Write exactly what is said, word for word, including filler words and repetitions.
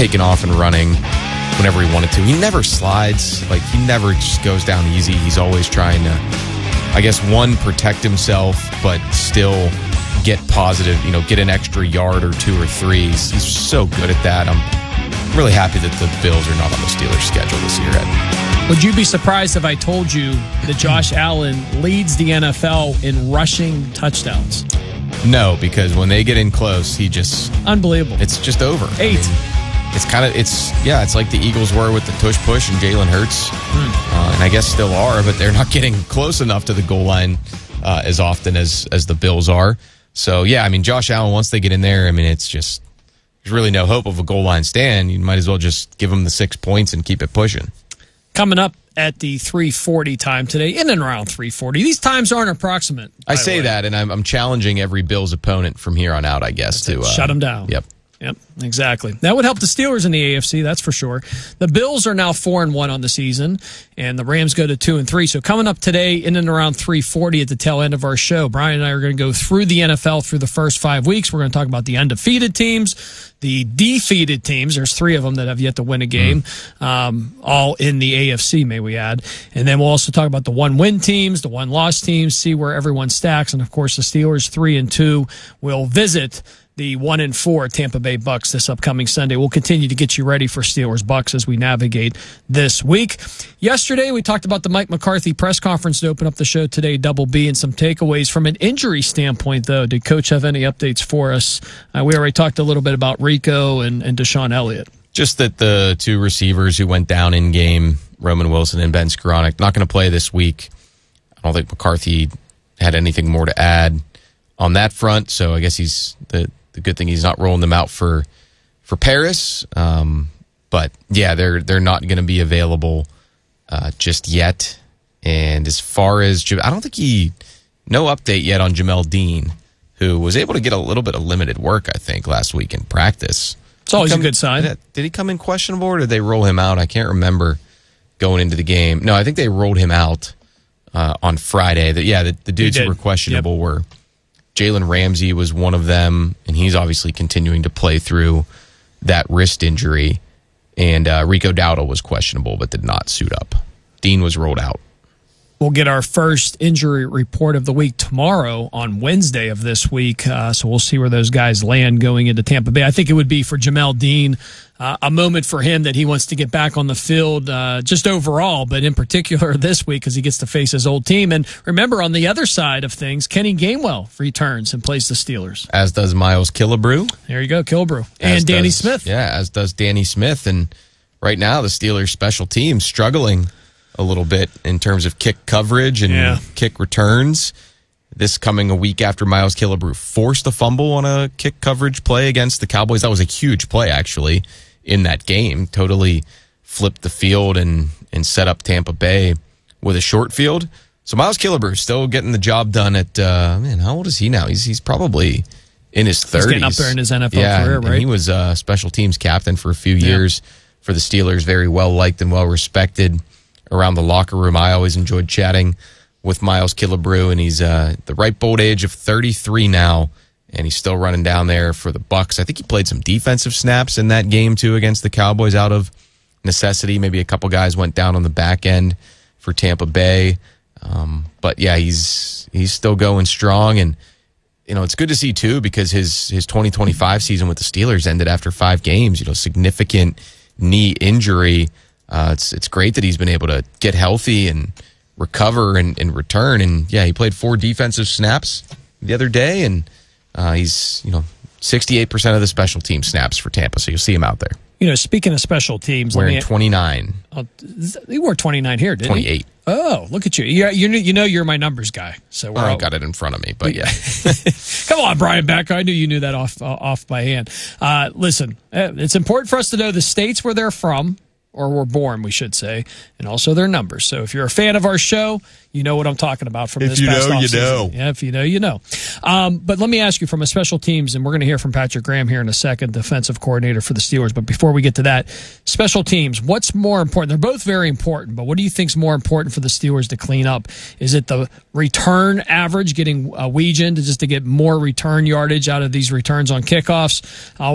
taking off and running whenever he wanted to. He never slides. Like, he never just goes down easy. He's always trying to, I guess, one, protect himself, but still get positive, you know, get an extra yard or two or three. He's, he's so good at that. I'm really happy that the Bills are not on the Steelers' schedule this year, Ed. Would you be surprised if I told you that Josh Allen leads the N F L in rushing touchdowns? No, because when they get in close, he just... Unbelievable. It's just over. Eight. I mean, it's kind of, it's, yeah, it's like the Eagles were with the tush push and Jalen Hurts. Hmm. Uh, and I guess still are, but they're not getting close enough to the goal line uh, as often as, as the Bills are. So, yeah, I mean, Josh Allen, once they get in there, I mean, it's just... There's really no hope of a goal line stand. You might as well just give them the six points and keep it pushing. Coming up at the three forty time today, in and around three forty. These times aren't approximate. I say that, and I'm, I'm challenging every Bills opponent from here on out, I guess, That's to... Uh, shut them down. Yep. Yep, exactly. That would help the Steelers in the A F C, that's for sure. The Bills are now four and one on the season, and the Rams go to two and three. So coming up today, in and around three forty at the tail end of our show, Brian and I are going to go through the N F L through the first five weeks. We're going to talk about the undefeated teams, the defeated teams. There's three of them that have yet to win a game, mm. um, all in the A F C, may we add. And then we'll also talk about the one-win teams, the one-loss teams, see where everyone stacks. And, of course, the Steelers three and two will visit the one and four Tampa Bay Bucks this upcoming Sunday. We'll continue to get you ready for Steelers Bucks as we navigate this week. Yesterday, we talked about the Mike McCarthy press conference to open up the show today, Double B, and some takeaways from an injury standpoint, though. Did Coach have any updates for us? Uh, we already talked a little bit about Rico and, and Deshaun Elliott. Just that the two receivers who went down in game, Roman Wilson and Ben Skoranek, not going to play this week. I don't think McCarthy had anything more to add on that front, so I guess he's the The good thing he's not rolling them out for for Paris. Um, but, yeah, they're they're not going to be available uh, just yet. And as far as – I don't think he – no update yet on Jamel Dean, who was able to get a little bit of limited work, I think, last week in practice. It's always come, a good sign. Did, did he come in questionable or did they roll him out? I can't remember going into the game. No, I think they rolled him out uh, on Friday. The, yeah, the, the dudes who were questionable yep. were – Jalen Ramsey was one of them, and he's obviously continuing to play through that wrist injury. And uh, Rico Dowdle was questionable but did not suit up. Dean was rolled out. We'll get our first injury report of the week tomorrow on Wednesday of this week, uh, so we'll see where those guys land going into Tampa Bay. I think it would be for Jamel Dean uh, a moment for him that he wants to get back on the field uh, just overall, but in particular this week because he gets to face his old team. And remember, on the other side of things, Kenny Gainwell returns and plays the Steelers. As does Miles Killebrew. There you go, Killebrew. And as Danny does, Smith. Yeah, as does Danny Smith. And right now the Steelers special teams struggling a little bit in terms of kick coverage and yeah. kick returns. This coming a week after Miles Killebrew forced a fumble on a kick coverage play against the Cowboys. That was a huge play, actually, in that game. Totally flipped the field and, and set up Tampa Bay with a short field. So Miles Killebrew still getting the job done at, uh, man, how old is he now? He's he's probably in his thirties. He's getting up there in his N F L yeah, career, and, right? And he was a special teams captain for a few yeah. years for the Steelers. Very well liked and well respected around the locker room. I always enjoyed chatting with Miles Killebrew, and he's uh, the ripe old age of thirty-three now, and he's still running down there for the Bucs. I think he played some defensive snaps in that game, too, against the Cowboys out of necessity. Maybe a couple guys went down on the back end for Tampa Bay. Um, but, yeah, he's he's still going strong, and you know it's good to see, too, because his, his twenty twenty-five season with the Steelers ended after five games, you know, significant knee injury. Uh, it's it's great that he's been able to get healthy and recover and, and return. And, yeah, he played four defensive snaps the other day, and uh, he's, you know, sixty-eight percent of the special team snaps for Tampa, so you'll see him out there. You know, speaking of special teams... Wearing me, twenty-nine. Oh, he wore twenty-nine here, didn't twenty-eight. he? Oh, look at you. You, you, you know you're my numbers guy. So we're I all, got it in front of me, but yeah. Come on, Brian Becker. I knew you knew that off, uh, off by hand. Uh, listen, it's important for us to know the states where they're from, or were born, we should say, and also their numbers. So if you're a fan of our show, you know what I'm talking about from if this you past know, offseason. you know. Yeah, if you know, you know. Um, but let me ask you, from a special teams, and we're going to hear from Patrick Graham here in a second, defensive coordinator for the Steelers. But before we get to that, special teams, what's more important? They're both very important, but what do you think is more important for the Steelers to clean up? Is it the return average, getting a Weegan to just to get more return yardage out of these returns on kickoffs? Uh,